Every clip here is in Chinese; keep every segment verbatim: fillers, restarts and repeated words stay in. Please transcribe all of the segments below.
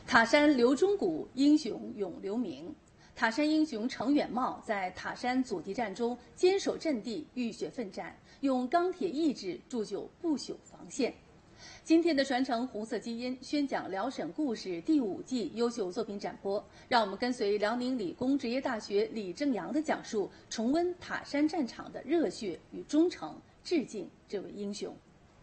塔山留忠骨，英雄永留名。塔山英雄程远茂在塔山阻击战中坚守阵地，浴血奋战，用钢铁意志铸就不朽防线。今天的传承红色基因宣讲辽沈故事第五季优秀作品展播，让我们跟随辽宁理工职业大学李正阳的讲述，重温塔山战场的热血与忠诚，致敬这位英雄。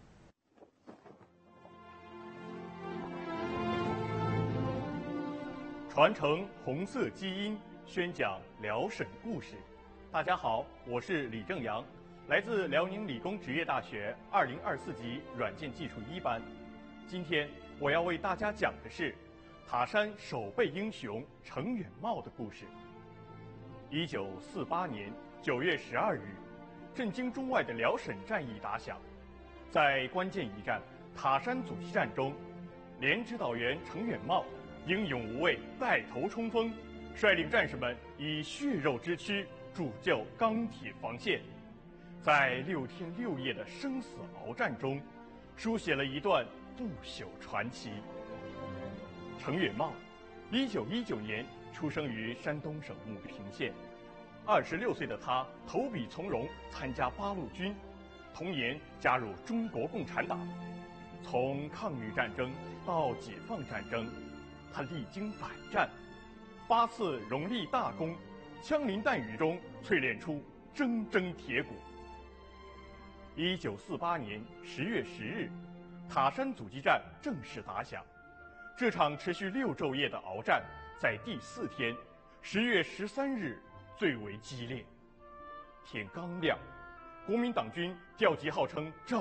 传承红色基因，宣讲辽沈故事。大家好，我是李正阳，来自辽宁理工职业大学二零二四级软件技术一班。今天我要为大家讲的是塔山守备英雄程远茂的故事。一九四八年九月十二日，震惊中外的辽沈战役打响。在关键一战塔山阻击战中，连指导员程远茂英勇无畏，带头冲锋，率领战士们以血肉之躯铸就钢铁防线，在六天六夜的生死鏖战中，书写了一段不朽传奇。程远茂，一九一九年出生于山东省牟平县，二十六岁的他投笔从戎，参加八路军，同年加入中国共产党。从抗日战争到解放战争，他历经百战，八次荣立大功，枪林弹雨中淬炼出铮铮铁骨。一九四八年十月十日，塔山阻击战正式打响。这场持续六昼夜的鏖战，在第四天，十月十三日最为激烈。天刚亮，国民党军调集号称赵